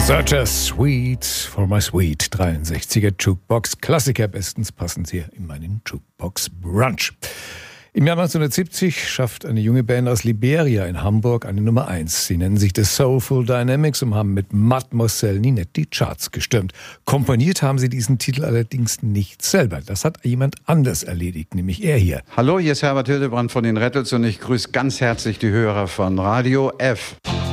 Such a Sweet for my Sweet 63er Jukebox Klassiker. Bestens passen sie in meinen Jukebox Brunch. Im Jahr 1970 schafft eine junge Band aus Liberia in Hamburg eine Nummer 1. Sie nennen sich The Soulful Dynamics und haben mit Mademoiselle Ninette die Charts gestürmt. Komponiert haben sie diesen Titel allerdings nicht selber. Das hat jemand anders erledigt, nämlich er hier. Hallo, hier ist Herbert Hildebrand von den Rattles und ich grüße ganz herzlich die Hörer von Radio F.